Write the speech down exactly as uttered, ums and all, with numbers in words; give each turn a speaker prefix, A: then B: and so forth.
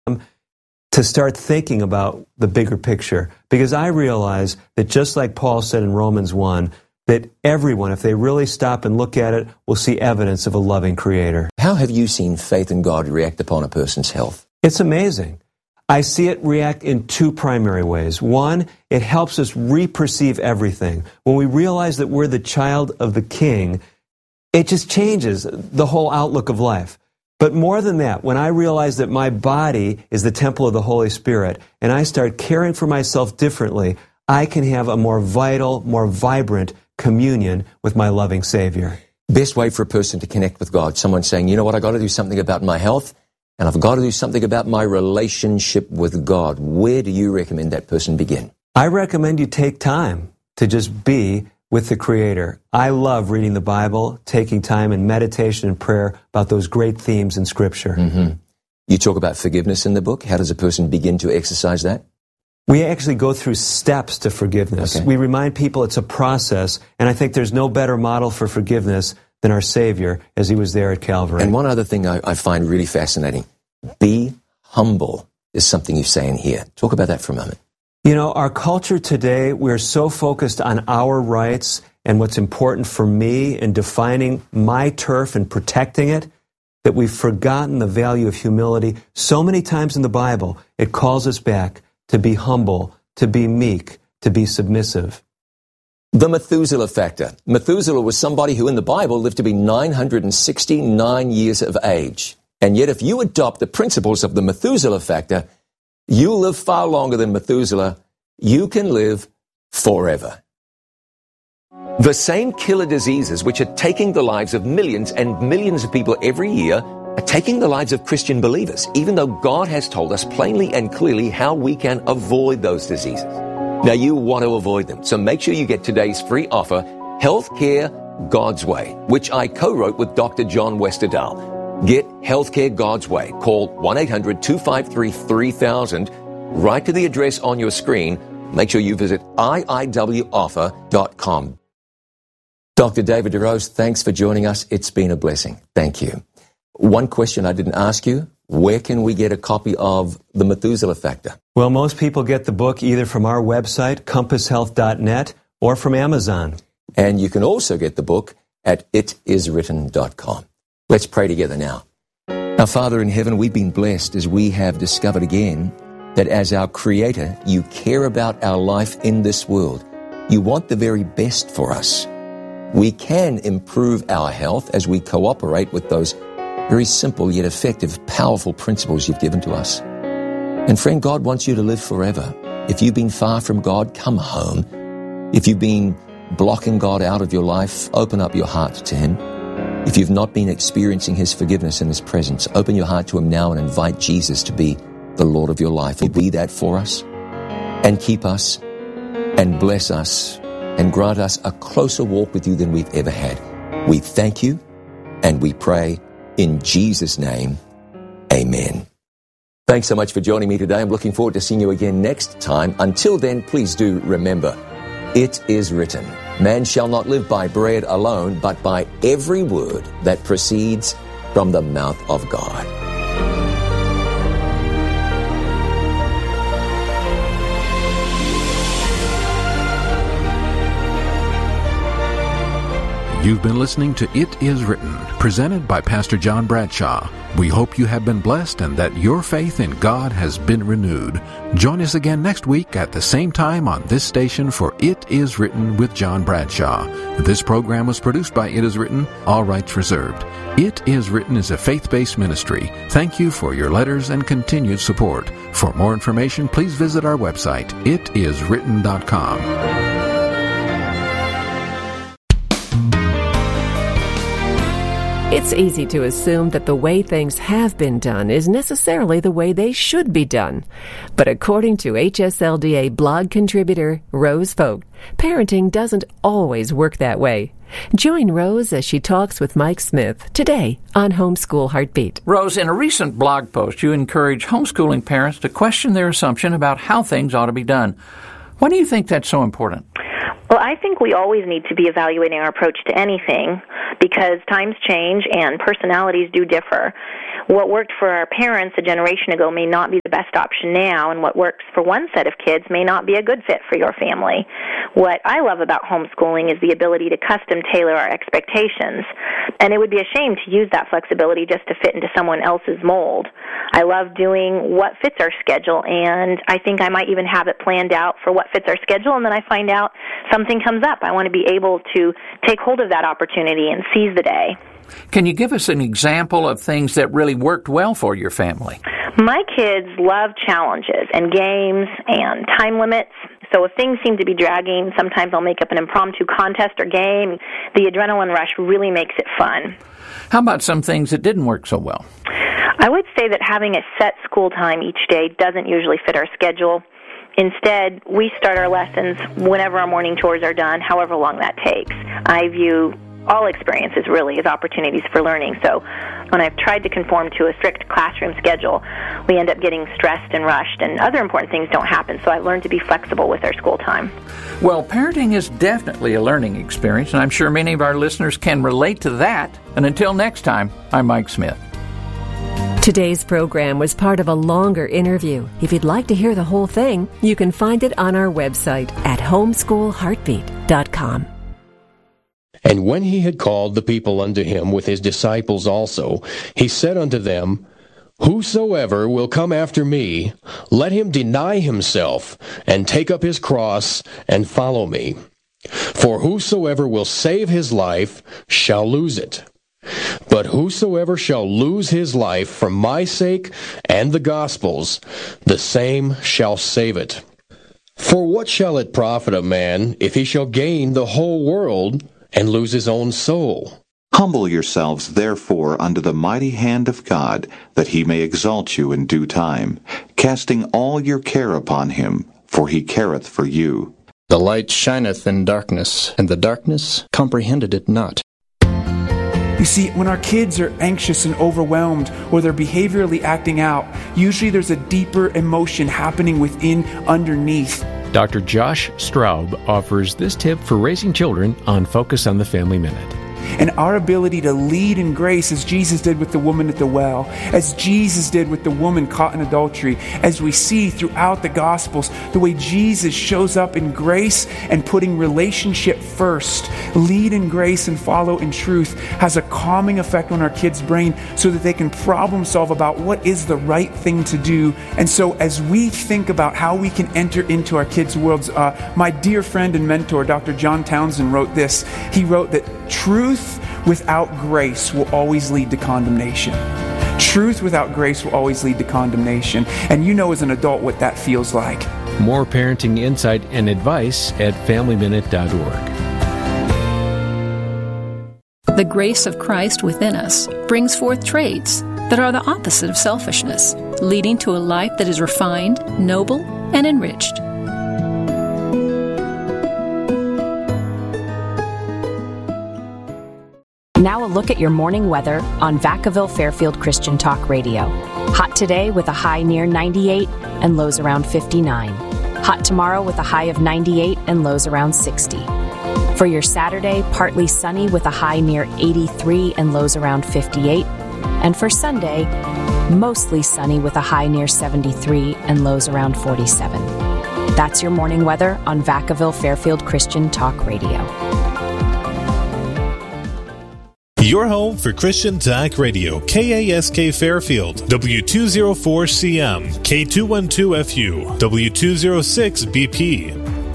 A: to start thinking about the bigger picture. Because I realize that just like Paul said in Romans one, that everyone, if they really stop and look at it, will see evidence of a loving Creator.
B: How have you seen faith in God react upon a person's health?
A: It's amazing. I see it react in two primary ways. One, it helps us re-perceive everything. When we realize that we're the child of the King, it just changes the whole outlook of life. But more than that, when I realize that my body is the temple of the Holy Spirit, and I start caring for myself differently, I can have a more vital, more vibrant communion with my loving Savior.
B: Best way for a person to connect with God, someone saying, you know what, I've got to do something about my health, and I've got to do something about my relationship with God. Where do you recommend that person begin?
A: I recommend you take time to just be with the Creator. I love reading the Bible, taking time in meditation and prayer about those great themes in Scripture.
B: Mm-hmm. You talk about forgiveness in the book. How does a person begin to exercise that?
A: We actually go through steps to forgiveness.
B: Okay.
A: We remind people it's a process, and I think there's no better model for forgiveness than our Savior as He was there at Calvary.
B: And one other thing I, I find really fascinating, be humble is something you say in here. Talk about that for a moment.
A: You know, our culture today, we're so focused on our rights and what's important for me and defining my turf and protecting it, that we've forgotten the value of humility. So many times in the Bible, it calls us back to be humble, to be meek, to be submissive.
B: The Methuselah factor. Methuselah was somebody who in the Bible lived to be nine hundred sixty-nine years of age. And yet if you adopt the principles of the Methuselah factor, you live far longer than Methuselah. You can live forever. The same killer diseases which are taking the lives of millions and millions of people every year are taking the lives of Christian believers, even though God has told us plainly and clearly how we can avoid those diseases. Now, you want to avoid them, so make sure you get today's free offer, Healthcare God's Way, which I co-wrote with Doctor John Westerdahl. Get Healthcare God's Way. Call one eight hundred two five three three thousand. Write to the address on your screen. Make sure you visit I I W offer dot com. Doctor David DeRose, thanks for joining us. It's been a blessing. Thank you. One question I didn't ask you, where can we get a copy of The Methuselah Factor?
A: Well, most people get the book either from our website, compass health dot net, or from Amazon.
B: And you can also get the book at it is written dot com. Let's pray together now. Our Father in heaven, we've been blessed as we have discovered again that as our Creator, you care about our life in this world. You want the very best for us. We can improve our health as we cooperate with those very simple yet effective, powerful principles you've given to us. And friend, God wants you to live forever. If you've been far from God, come home. If you've been blocking God out of your life, open up your heart to Him. If you've not been experiencing His forgiveness and His presence, open your heart to Him now and invite Jesus to be the Lord of your life. He'll be that for us and keep us and bless us and grant us a closer walk with you than we've ever had. We thank you and we pray in Jesus' name, amen. Thanks so much for joining me today. I'm looking forward to seeing you again next time. Until then, please do remember, it is written, man shall not live by bread alone, but by every word that proceeds from the mouth of God.
C: You've been listening to It Is Written, presented by Pastor John Bradshaw. We hope you have been blessed and that your faith in God has been renewed. Join us again next week at the same time on this station for It Is Written with John Bradshaw. This program was produced by It Is Written, all rights reserved. It Is Written is a faith-based ministry. Thank you for your letters and continued support. For more information, please visit our website, it is written dot com.
D: It's easy to assume that the way things have been done is necessarily the way they should be done. But according to H S L D A blog contributor Rose Vogt, parenting doesn't always work that way. Join Rose as she talks with Mike Smith today on Homeschool Heartbeat.
E: Rose, in a recent blog post, you encourage homeschooling parents to question their assumption about how things ought to be done. Why do you think that's so important?
F: Well, I think we always need to be evaluating our approach to anything because times change and personalities do differ. what worked for our parents a generation ago may not be the best option now, and what works for one set of kids may not be a good fit for your family. What I love about homeschooling is the ability to custom tailor our expectations, and it would be a shame to use that flexibility just to fit into someone else's mold. I love doing what fits our schedule, and I think I might even have it planned out for what fits our schedule, and then I find out something comes up. I want to be able to take hold of that opportunity and seize the day.
E: Can you give us an example of things that really worked well for your family?
F: My kids love challenges and games and time limits. So if things seem to be dragging, sometimes I'll make up an impromptu contest or game. The adrenaline rush really makes it fun.
E: How about some things that didn't work so well?
F: I would say that having a set school time each day doesn't usually fit our schedule. Instead, we start our lessons whenever our morning chores are done, however long that takes. I view all experiences really as opportunities for learning. So when I've tried to conform to a strict classroom schedule, we end up getting stressed and rushed, and other important things don't happen. So I've learned to be flexible with our school time.
E: Well, parenting is definitely a learning experience, and I'm sure many of our listeners can relate to that. And until next time, I'm Mike Smith.
D: Today's program was part of a longer interview. If you'd like to hear the whole thing, you can find it on our website at homeschool heartbeat dot com.
G: And when he had called the people unto him with his disciples also, he said unto them, Whosoever will come after me, let him deny himself, and take up his cross, and follow me. For whosoever will save his life shall lose it. But whosoever shall lose his life for my sake and the gospel's, the same shall save it. For what shall it profit a man if he shall gain the whole world and lose his own soul?
H: Humble yourselves, therefore, under the mighty hand of God, that he may exalt you in due time, casting all your care upon him, for he careth for you.
I: The light shineth in darkness, and the darkness comprehended it not.
J: You see, when our kids are anxious and overwhelmed, or they're behaviorally acting out, usually there's a deeper emotion happening within underneath.
K: Doctor Josh Straub offers this tip for raising children on Focus on the Family Minute.
J: And our ability to lead in grace, as Jesus did with the woman at the well, as Jesus did with the woman caught in adultery, as we see throughout the Gospels, the way Jesus shows up in grace and putting relationship first, lead in grace and follow in truth, has a calming effect on our kids' brain so that they can problem solve about what is the right thing to do. And so as we think about how we can enter into our kids' worlds, uh, my dear friend and mentor, Doctor John Townsend, wrote this. He wrote that truth without grace will always lead to condemnation. Truth without grace will always lead to condemnation. And you know as an adult what that feels like.
K: More parenting insight and advice at family minute dot org.
L: The grace of Christ within us brings forth traits that are the opposite of selfishness, leading to a life that is refined, noble, and enriched.
M: Now a look at your morning weather on Vacaville Fairfield Christian Talk Radio. Hot today with a high near ninety-eight and lows around fifty-nine. Hot tomorrow with a high of ninety-eight and lows around sixty. For your Saturday, partly sunny with a high near eighty-three and lows around fifty-eight. And for Sunday, mostly sunny with a high near seventy-three and lows around forty-seven. That's your morning weather on Vacaville Fairfield Christian Talk Radio.
N: Your home for Christian Talk Radio, K A S K Fairfield, W two oh four C M, K two twelve F U, W two oh six B P,